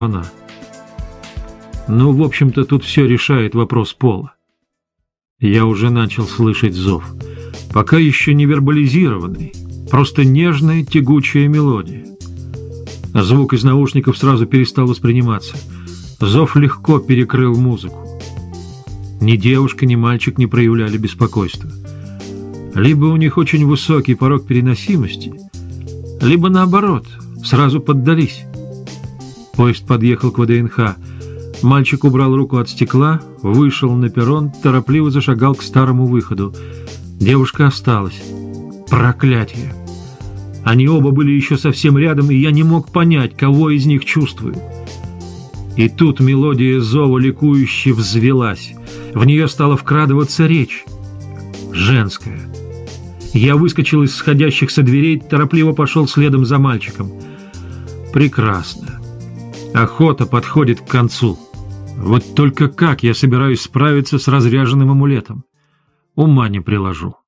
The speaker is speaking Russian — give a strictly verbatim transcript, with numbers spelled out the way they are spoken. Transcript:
она. Ну, в общем-то, тут все решает вопрос пола. Я уже начал слышать зов. Пока еще не вербализированный, просто нежная тягучая мелодия. Звук из наушников сразу перестал восприниматься. Зов легко перекрыл музыку. Ни девушка, ни мальчик не проявляли беспокойства. Либо у них очень высокий порог переносимости, либо наоборот, сразу поддались. Поезд подъехал к ВДНХ. Мальчик убрал руку от стекла, вышел на перрон, торопливо зашагал к старому выходу. Девушка осталась. Проклятие! Они оба были еще совсем рядом, и я не мог понять, кого из них чувствую. И тут мелодия зова ликующе взвелась. В нее стала вкрадываться речь. Женская. Я выскочил из сходящихся дверей, торопливо пошел следом за мальчиком. Прекрасно. Охота подходит к концу. Вот только как я собираюсь справиться с разряженным амулетом? Ума не приложу.